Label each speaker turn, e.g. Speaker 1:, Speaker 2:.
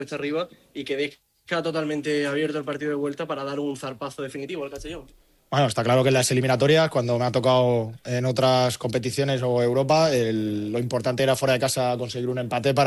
Speaker 1: está arriba y que deja totalmente abierto el partido de vuelta para dar un zarpazo definitivo al Castellón.
Speaker 2: Bueno, está claro que en las eliminatorias, cuando me ha tocado en otras competiciones o Europa, lo importante era fuera de casa conseguir un empate para